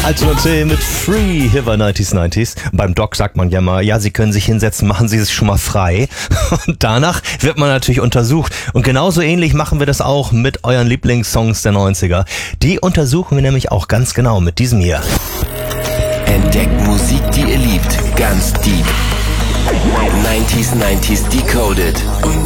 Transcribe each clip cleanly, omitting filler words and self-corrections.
Alternative mit Free hier bei 90s. Beim Doc sagt man ja mal, ja, Sie können sich hinsetzen, machen Sie es schon mal frei. Und danach wird man natürlich untersucht. Und genauso ähnlich machen wir das auch mit euren Lieblingssongs der 90er. Die untersuchen wir nämlich auch ganz genau mit diesem hier. Entdeckt Musik, die ihr liebt, ganz deep. 90s Decoded.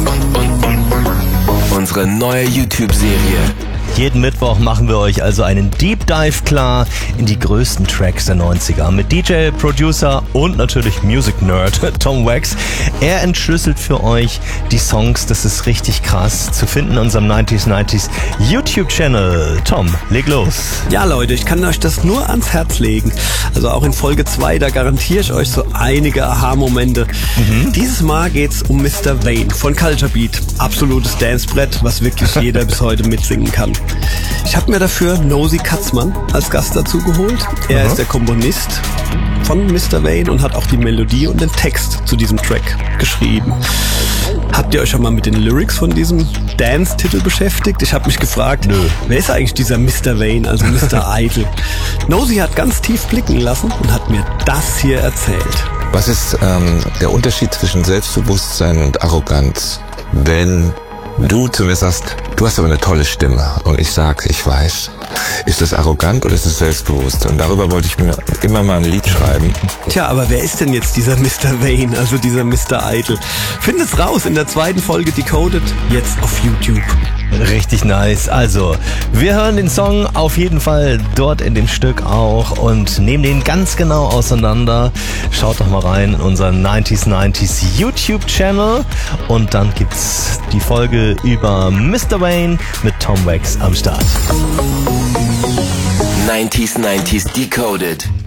Unsere neue YouTube-Serie. Jeden Mittwoch machen wir euch also einen Deep Dive klar in die größten Tracks der 90er mit DJ, Producer und natürlich Music Nerd Tom Wax. Er entschlüsselt für euch die Songs, das ist richtig krass, zu finden in unserem 90s YouTube-Channel. Tom, leg los. Ja Leute, ich kann euch das nur ans Herz legen. Also auch in Folge 2, da garantiere ich euch so einige Aha-Momente. Dieses Mal geht's um Mr. Vain von Culture Beat. Absolutes Dancebrett, was wirklich jeder bis heute mitsingen kann. Ich habe mir dafür Nosy Katzmann als Gast dazu geholt. Er ist der Komponist von Mr. Vain und hat auch die Melodie und den Text zu diesem Track geschrieben. Habt ihr euch schon mal mit den Lyrics von diesem Dance-Titel beschäftigt? Ich habe mich gefragt, wer ist eigentlich dieser Mr. Vain, also Mr. Idol? Nosy hat ganz tief blicken lassen und hat mir das hier erzählt. Was ist der Unterschied zwischen Selbstbewusstsein und Arroganz? Wenn du zu mir sagst, du hast aber eine tolle Stimme und ich sag, ich weiß, ist das arrogant oder ist es selbstbewusst? Und darüber wollte ich mir immer mal ein Lied schreiben. Tja, aber wer ist denn jetzt dieser Mr. Vain, also dieser Mr. Idol? Findet's raus in der 2. Folge Decoded, jetzt auf YouTube. Richtig nice. Also, wir hören den Song auf jeden Fall dort in dem Stück auch und nehmen den ganz genau auseinander. Schaut doch mal rein in unseren 90s YouTube-Channel und dann gibt's die Folge über Mr. Vain mit Tom Wax am Start. 90s Decoded.